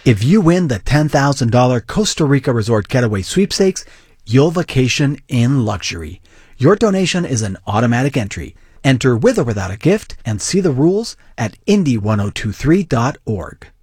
If you win the $10,000 Costa Rica Resort Getaway Sweepstakes, you'll vacation in luxury. Your donation is an automatic entry. Enter with or without a gift and see the rules at Indy1023.org.